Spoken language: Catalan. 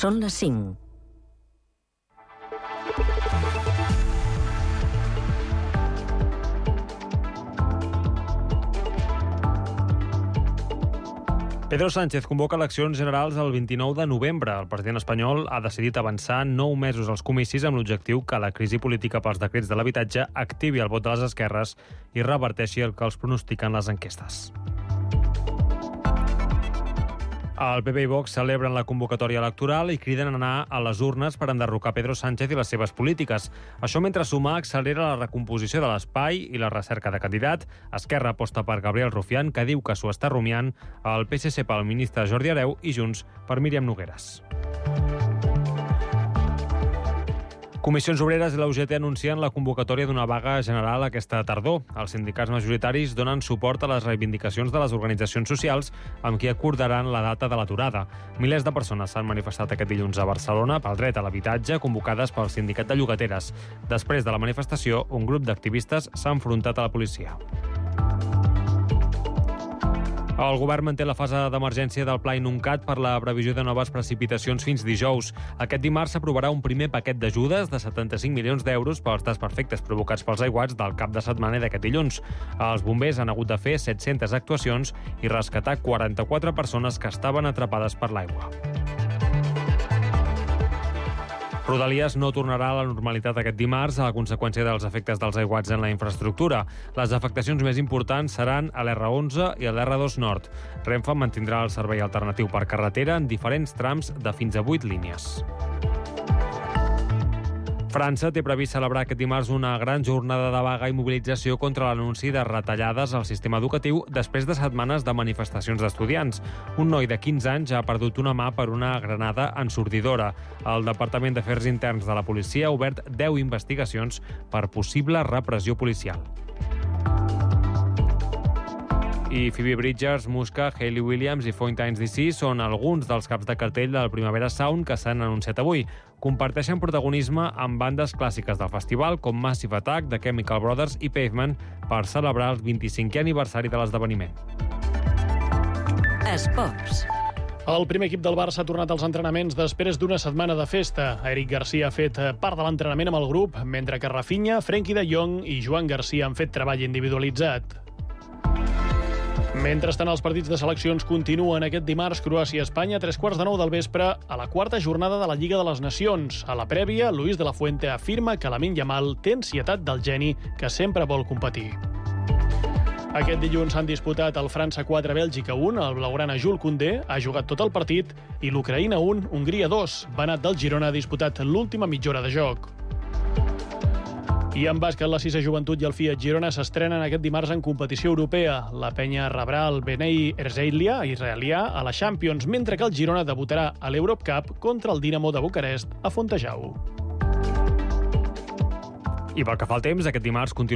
Són les 5. Pedro Sánchez convoca eleccions generals el 29 de novembre. El president espanyol ha decidit avançar 9 mesos als comicis amb l'objectiu que la crisi política pels decrets de l'habitatge activi el vot de les esquerres i reverteixi el que els pronostiquen les enquestes. El PP i Vox celebren la convocatòria electoral i criden a anar a les urnes per enderrocar Pedro Sánchez i les seves polítiques. Això mentre Sumar accelera la recomposició de l'espai i la recerca de candidat. Esquerra aposta per Gabriel Rufián, que diu que s'ho està rumiant, el PSC pel ministre Jordi Hereu i Junts per Míriam Nogueras. Comissions Obreres i la UGT anuncien la convocatòria d'una vaga general aquesta tardor. Els sindicats majoritaris donen suport a les reivindicacions de les organitzacions socials amb qui acordaran la data de l'aturada. Milers de persones s'han manifestat aquest dilluns a Barcelona pel dret a l'habitatge, convocades pel sindicat de llogateres. Després de la manifestació, un grup d'activistes s'ha enfrontat a la policia. El govern manté la fase d'emergència del Pla Inuncat per la previsió de noves precipitacions fins dijous. Aquest dimarts s'aprovarà un primer paquet d'ajudes de 75 milions d'euros pels desperfectes provocats pels aiguats del cap de setmana d'aquest dilluns. Els bombers han hagut de fer 700 actuacions i rescatar 44 persones que estaven atrapades per l'aigua. Rodalies no tornarà a la normalitat aquest dimarts a conseqüència dels efectes dels aiguats en la infraestructura. Les afectacions més importants seran a l'R11 i a l'R2 Nord. Renfe mantindrà el servei alternatiu per carretera en diferents trams de fins a 8 línies. França té previst celebrar aquest dimarts una gran jornada de vaga i mobilització contra l'anunci de retallades al sistema educatiu després de setmanes de manifestacions d'estudiants. Un noi de 15 anys ha perdut una mà per una granada ensordidora. El Departament d'Afers Interns de la policia ha obert 10 investigacions per possible repressió policial. I Phoebe Bridgers, Muska, Hayley Williams i Fountains DC són alguns dels caps de cartell del Primavera Sound que s'han anunciat avui. Comparteixen protagonisme amb bandes clàssiques del festival com Massive Attack, The Chemical Brothers i Pavement per celebrar el 25è aniversari de l'esdeveniment. Esports. El primer equip del Barça ha tornat als entrenaments després d'una setmana de festa. Eric Garcia ha fet part de l'entrenament amb el grup, mentre que Rafinha, Frenkie de Jong i Joan Garcia han fet treball individualitzat. Mentrestant, els partits de seleccions continuen aquest dimarts. Croàcia-Espanya, 8:45 del vespre, a la quarta jornada de la Lliga de les Nacions. A la prèvia, Luis de la Fuente afirma que Lamine Yamal té ansietat del geni que sempre vol competir. Aquest dilluns s'han disputat el França 4, Bèlgica 1. El blaugrana Jules Koundé ha jugat tot el partit i l'Ucraïna 1, Hongria 2. Benat del Girona ha disputat l'última mitja hora de joc. I en bàsquet, la 6a Joventut i el Fiat Girona s'estrenen aquest dimarts en competició europea. La penya rebrà el Bnei Herzliya israelià a la Champions, mentre que el Girona debutarà a l'Europe Cup contra el Dinamo de Bucarest a Fontejau. I pel que fa al temps, aquest dimarts continua